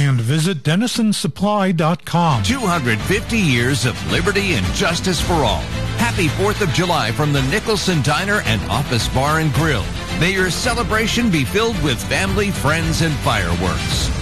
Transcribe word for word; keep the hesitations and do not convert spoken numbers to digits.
And visit Denison Supply dot com. two hundred fifty years of liberty and justice for all. Happy fourth of July from the Nicholson Diner and Office Bar and Grill. May your celebration be filled with family, friends, and fireworks.